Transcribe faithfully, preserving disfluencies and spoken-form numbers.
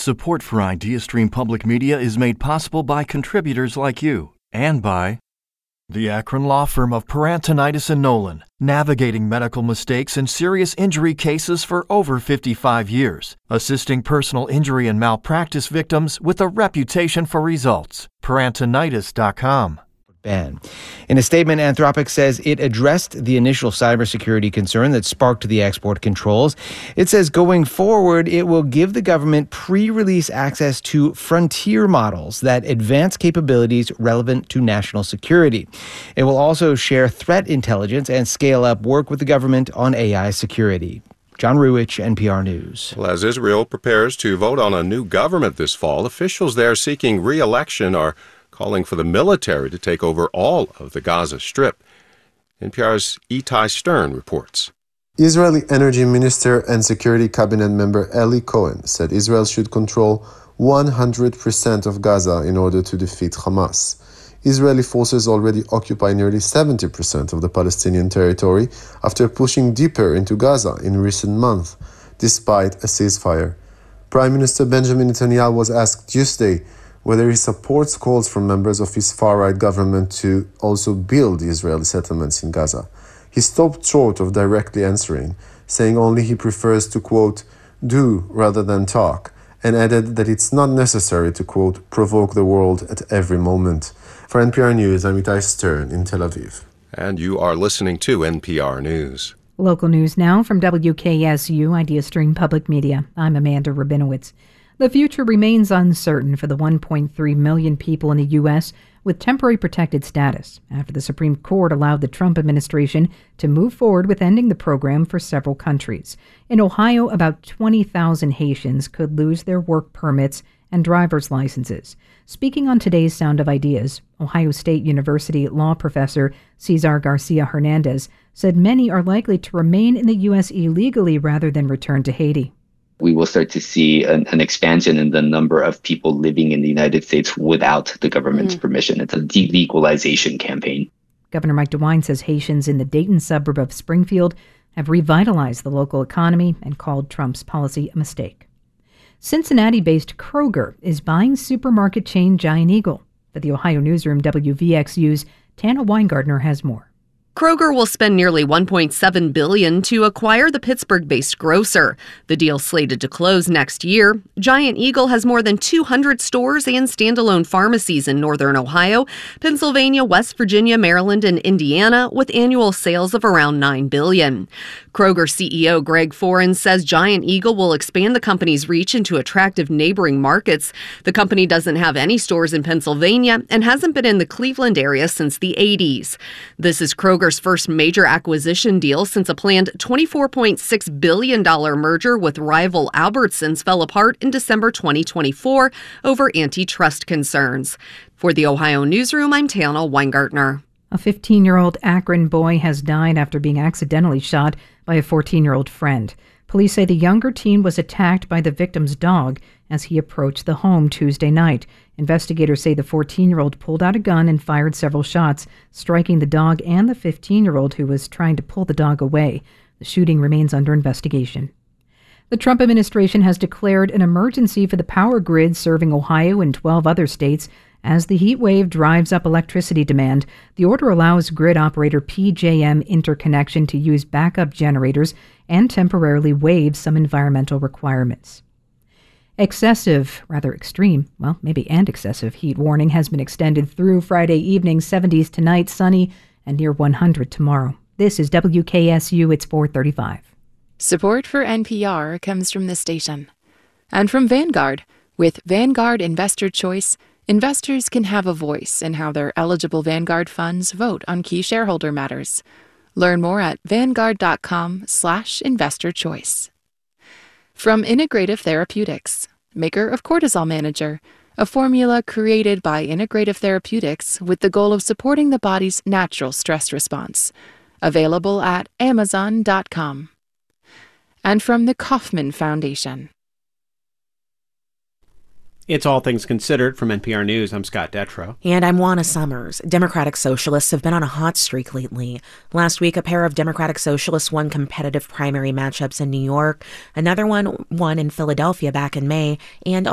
Support for IdeaStream Public Media is made possible by contributors like you and by the Akron law firm of Parantonitis and Nolan, navigating medical mistakes and serious injury cases for over fifty-five years, assisting personal injury and malpractice victims with a reputation for results. Parantonitis dot com. Ban. In a statement, Anthropic says it addressed the initial cybersecurity concern that sparked the export controls. It says going forward, it will give the government pre-release access to frontier models that advance capabilities relevant to national security. It will also share threat intelligence and scale up work with the government on A I security. John Ruwich, N P R News. Well, as Israel prepares to vote on a new government this fall, officials there seeking re-election are calling for the military to take over all of the Gaza Strip. N P R's Itai Stern reports. Israeli Energy Minister and Security Cabinet member Eli Cohen said Israel should control one hundred percent of Gaza in order to defeat Hamas. Israeli forces already occupy nearly seventy percent of the Palestinian territory after pushing deeper into Gaza in recent months, despite a ceasefire. Prime Minister Benjamin Netanyahu was asked Tuesday whether he supports calls from members of his far-right government to also build Israeli settlements in Gaza. He stopped short of directly answering, saying only he prefers to, quote, do rather than talk, and added that it's not necessary to, quote, provoke the world at every moment. For N P R News, I'm Itai Stern in Tel Aviv. And you are listening to N P R News. Local news now from W K S U IdeaStream Public Media. I'm Amanda Rabinowitz. The future remains uncertain for the one point three million people in the U S with temporary protected status after the Supreme Court allowed the Trump administration to move forward with ending the program for several countries. In Ohio, about twenty thousand Haitians could lose their work permits and driver's licenses. Speaking on today's Sound of Ideas, Ohio State University law professor Cesar Garcia Hernandez said many are likely to remain in the U S illegally rather than return to Haiti. We will start to see an, an expansion in the number of people living in the United States without the government's mm. permission. It's a delegalization campaign. Governor Mike DeWine says Haitians in the Dayton suburb of Springfield have revitalized the local economy and called Trump's policy a mistake. Cincinnati-based Kroger is buying supermarket chain Giant Eagle. For the Ohio newsroom, W V X U's Tana Weingartner has more. Kroger will spend nearly one point seven billion dollars to acquire the Pittsburgh-based grocer. The deal slated to close next year. Giant Eagle has more than two hundred stores and standalone pharmacies in northern Ohio, Pennsylvania, West Virginia, Maryland, and Indiana, with annual sales of around nine billion dollars. Kroger C E O Greg Foran says Giant Eagle will expand the company's reach into attractive neighboring markets. The company doesn't have any stores in Pennsylvania and hasn't been in the Cleveland area since the eighties. This is Kroger's first major acquisition deal since a planned twenty-four point six billion dollars merger with rival Albertsons fell apart in December twenty twenty-four over antitrust concerns. For the Ohio Newsroom, I'm Tana Weingartner. A fifteen-year-old Akron boy has died after being accidentally shot by a fourteen-year-old friend. Police say the younger teen was attacked by the victim's dog as he approached the home Tuesday night. Investigators say the fourteen-year-old pulled out a gun and fired several shots, striking the dog and the fifteen-year-old who was trying to pull the dog away. The shooting remains under investigation. The Trump administration has declared an emergency for the power grid serving Ohio and twelve other states as the heat wave drives up electricity demand. The order allows grid operator P J M Interconnection to use backup generators and temporarily waive some environmental requirements. Excessive, rather extreme, well, maybe and excessive heat warning has been extended through Friday evening, seventies tonight, sunny, and near one hundred tomorrow. This is W K S U, it's four thirty-five. Support for N P R comes from the station. And from Vanguard. With Vanguard Investor Choice, investors can have a voice in how their eligible Vanguard funds vote on key shareholder matters. Learn more at vanguard.com slash investor choice. From Integrative Therapeutics, maker of Cortisol Manager, a formula created by Integrative Therapeutics with the goal of supporting the body's natural stress response. Available at amazon dot com. And from the Kauffman Foundation. It's All Things Considered from N P R News. I'm Scott Detrow. And I'm Juana Summers. Democratic Socialists have been on a hot streak lately. Last week, a pair of Democratic Socialists won competitive primary matchups in New York. Another one won in Philadelphia back in May. And